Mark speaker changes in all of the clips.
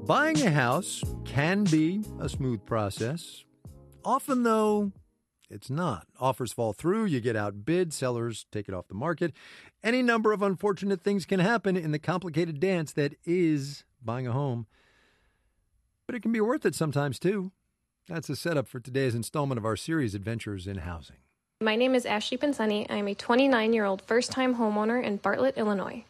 Speaker 1: Buying a house can be a smooth process. Often, though, it's not. Offers fall through, you get outbid, sellers take it off the market. Any number of unfortunate things can happen in the complicated dance that is buying a home. But it can be worth it sometimes, too. That's the setup for today's installment of our series, Adventures in Housing.
Speaker 2: My name is Ashley Penseni. I am a 29-year-old first-time homeowner in Bartlett, Illinois.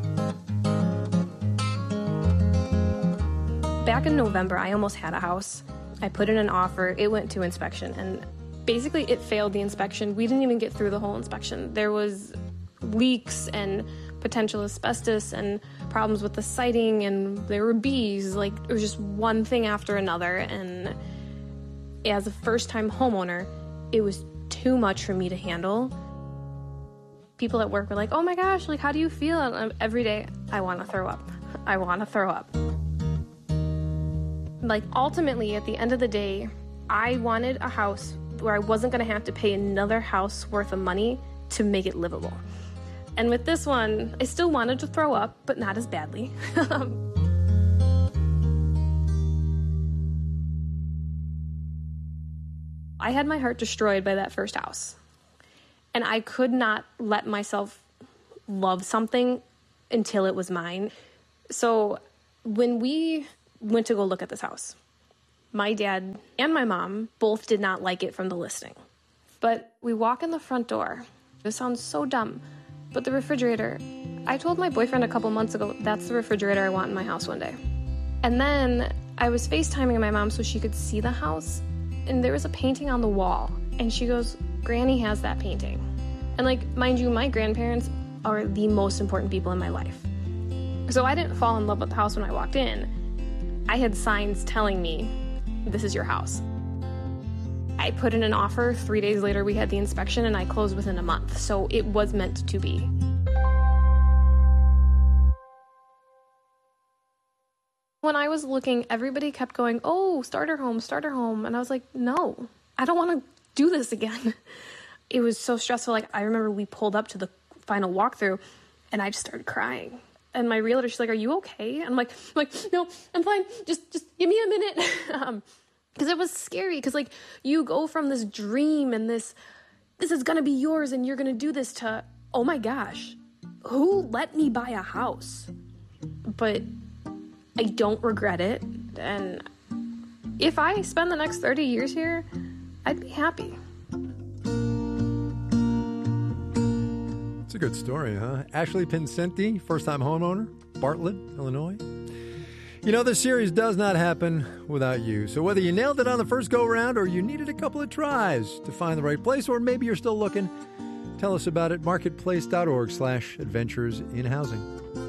Speaker 2: Back in November, I almost had a house. I put in an offer. It went to inspection, and basically it failed the inspection. We didn't even get through the whole inspection. There was leaks and potential asbestos and problems with the siding, and there were bees. Like, it was just one thing after another, and as a first-time homeowner, it was too much for me to handle. People at work were like, oh my gosh, like, how do you feel? And every day, I want to throw up. I want to throw up. Like, ultimately, at the end of the day, I wanted a house where I wasn't going to have to pay another house worth of money to make it livable. And with this one, I still wanted to throw up, but not as badly. I had my heart destroyed by that first house. And I could not let myself love something until it was mine. So when we went to go look at this house, my dad and my mom both did not like it from the listing. But we walk in the front door. This sounds so dumb, but the refrigerator, I told my boyfriend a couple months ago, that's the refrigerator I want in my house one day. And then I was FaceTiming my mom so she could see the house, and there was a painting on the wall. And she goes, Granny has that painting. And like, mind you, my grandparents are the most important people in my life. So I didn't fall in love with the house when I walked in. I had signs telling me, this is your house. I put in an offer. 3 days later, we had the inspection, and I closed within a month. So it was meant to be. When I was looking, everybody kept going, oh, starter home, starter home. And I was like, no, I don't want to do this again. It was so stressful. Like, I remember we pulled up to the final walkthrough, and I just started crying. And my realtor, she's like, are you okay? And I'm like, no, I'm fine. Just give me a minute. Because it was scary. Because, like, you go from this dream and this is going to be yours and you're going to do this to, oh my gosh, who let me buy a house? But I don't regret it. And if I spend the next 30 years here, I'd be happy.
Speaker 1: It's a good story, huh? Ashley Penseni, first-time homeowner, Bartlett, Illinois. You know, this series does not happen without you. So whether you nailed it on the first go-round or you needed a couple of tries to find the right place, or maybe you're still looking, tell us about it. Marketplace.org/adventuresinhousing.